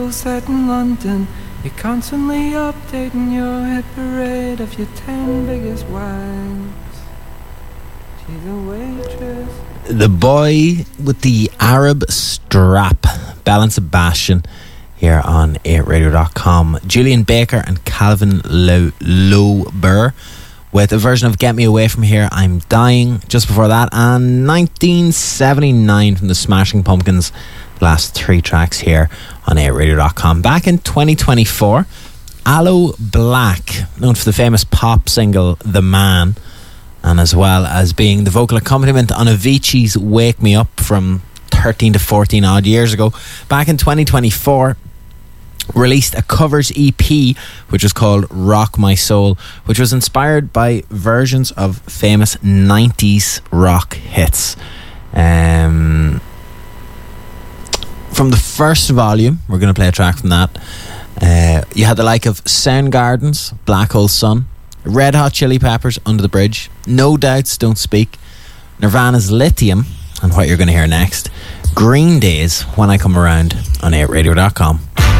Set in London, you're constantly updating your hit parade of your 10 biggest wives. She's a waitress. The boy with the Arab strap, Belle and Sebastian, here on 8radio.com. Julian Baker and Calvin Loeber with a version of Get Me Away From Here, I'm Dying. Just before that, and 1979 from the Smashing Pumpkins. The last three tracks here on 8radio.com. Back in 2024, Aloe Black, known for the famous pop single The Man, and as well as being the vocal accompaniment on Avicii's Wake Me Up from 13 to 14 odd years ago, back in 2024 released a covers EP which was called Rock My Soul, which was inspired by versions of famous 90s rock hits. From the first volume, we're going to play a track from that. You had the like of Soundgarden's Black Hole Sun, Red Hot Chili Peppers, Under the Bridge, No Doubt's Don't Speak, Nirvana's Lithium, and what you're going to hear next, Green Day's When I Come Around on 8radio.com.